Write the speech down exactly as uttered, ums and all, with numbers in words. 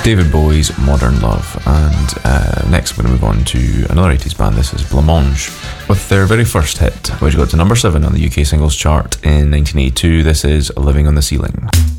David Bowie's Modern Love. And uh, next we're going to move on to another eighties band. This is Blancmange with their very first hit, which got to number seven on the U K singles chart in nineteen eighty-two. This is Living on the Ceiling.